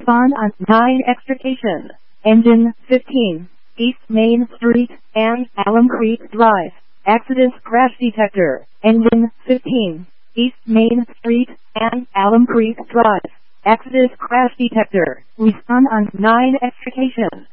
Respond on 9 extrication. Engine 15, East Main Street and Alum Creek Drive. Accident crash detector. Engine 15, East Main Street and Alum Creek Drive. Accident crash detector. Respond on 9 extrication.